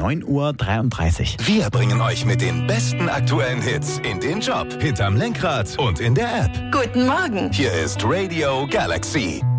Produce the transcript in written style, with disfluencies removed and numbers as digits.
9:33 Uhr. Wir bringen euch mit den besten aktuellen Hits in den Job, hinterm Lenkrad und in der App. Guten Morgen. Hier ist Radio Galaxy.